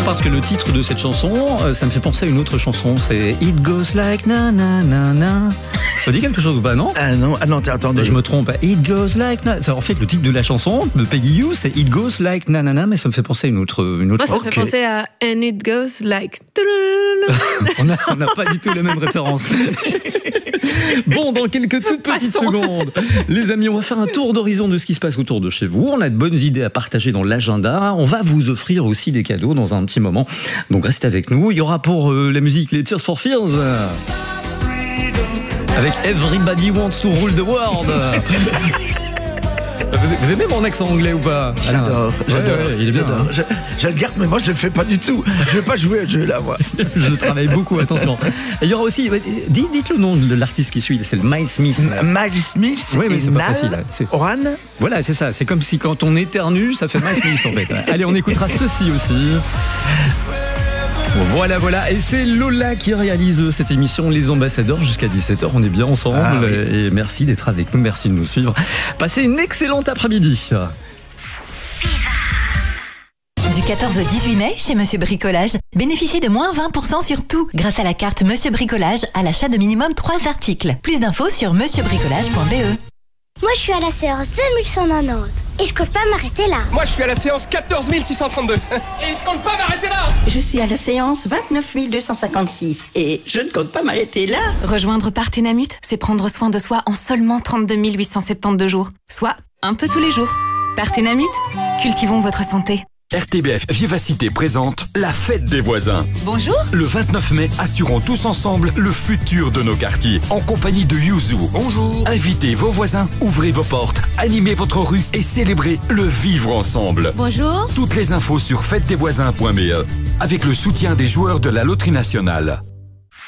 parce que le titre de cette chanson, ça me fait penser à une autre chanson. C'est It Goes Like Na Na Na Na. Ça dit quelque chose ou pas, non? Ah non, attendez. Je me trompe. It Goes Like Na. En fait, le titre de la chanson de Peggy You, c'est It Goes Like Na Na Na, mais ça me fait penser à une autre. Moi, ça me fait penser à And It Goes Like. On n'a pas du tout la même référence. Bon, dans quelques toutes petites secondes, les amis, on va faire un tour d'horizon de ce qui se passe autour de chez vous. On a de bonnes idées à partager dans l'agenda. On va vous offrir aussi des cadeaux dans un petit moment. Donc restez avec nous. Il y aura pour la musique les Tears for Fears. Avec Everybody Wants to Rule the World. Vous aimez mon accent anglais ou pas? J'adore. Ouais, il est bien. Je le garde, mais moi je le fais pas du tout. Je vais pas jouer à ce jeu là, moi. Je travaille beaucoup, attention. Et il y aura aussi, dites le nom de l'artiste qui suit, c'est le Miles Smith. Miles Smith. Oui, mais c'est pas facile. Oran. Voilà, c'est ça. C'est comme si quand on éternue, ça fait Miles Smith en fait. Allez, on écoutera ceci aussi. Voilà. Et c'est Lola qui réalise cette émission Les Ambassadeurs jusqu'à 17h. On est bien ensemble. Oui. Et merci d'être avec nous. Merci de nous suivre. Passez une excellente après-midi. Du 14 au 18 mai, chez Monsieur Bricolage, bénéficiez de moins 20% sur tout grâce à la carte Monsieur Bricolage à l'achat de minimum 3 articles. Plus d'infos sur monsieurbricolage.be. Moi, je suis à la séance 2190 et je compte pas m'arrêter là. Moi, je suis à la séance 14 632 et je compte pas m'arrêter là. Je suis à la séance 29 256 et je ne compte pas m'arrêter là. Rejoindre Partenamut, c'est prendre soin de soi en seulement 32 872 jours, soit un peu tous les jours. Partenamut, cultivons votre santé. RTBF Vivacité présente la fête des voisins. Bonjour. Le 29 mai, assurons tous ensemble le futur de nos quartiers. En compagnie de Yuzu. Bonjour. Invitez vos voisins, ouvrez vos portes, animez votre rue et célébrez le vivre ensemble. Bonjour. Toutes les infos sur fêtedesvoisins.be avec le soutien des joueurs de la Loterie Nationale.